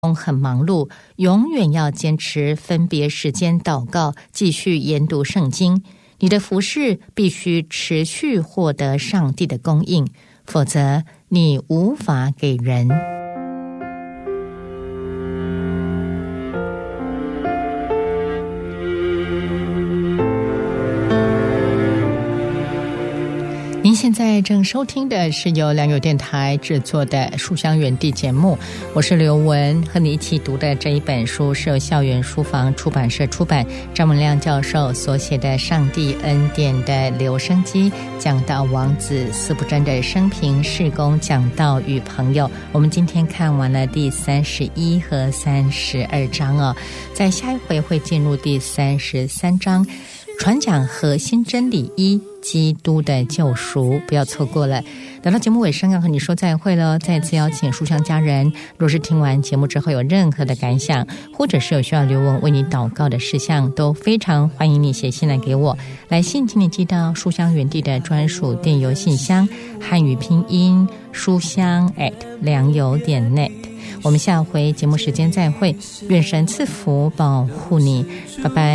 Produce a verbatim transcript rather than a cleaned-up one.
很忙碌，永远要坚持分别时间祷告，继续研读圣经。你的服事必须持续获得上帝的供应，否则你无法给人。您现在正收听的是由良友电台制作的书香园地节目，我是刘文，和你一起读的这一本书是由校园书房出版社出版，张文亮教授所写的《上帝恩典的留声机》，讲到王子司布真的生平、事工、讲道与朋友。我们今天看完了第三十一和三十二章哦，在下一回会进入第三十三章，传讲核心真理一，基督的救赎，不要错过了。来到节目尾声要和你说再会了，再次邀请书香家人，若是听完节目之后有任何的感想，或者是有需要刘文为你祷告的事项，都非常欢迎你写信来给我。来信请你寄到书香园地的专属电邮信箱，汉语拼音书香 at 良友点 net。 我们下回节目时间再会，愿神赐福保护你，拜拜。